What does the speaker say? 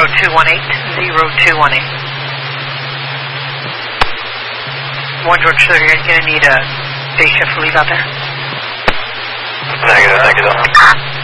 0218. 1 George 30, are you going to need a day shift leave out there? Negative, thank you though.